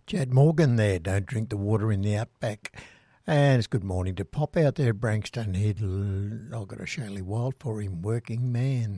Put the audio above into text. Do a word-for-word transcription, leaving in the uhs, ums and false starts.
Chad Morgan there, don't drink the water in the outback. And it's good morning to Pop out there, Brankston Hill. I've got a Shanley Wild for him, Working Man.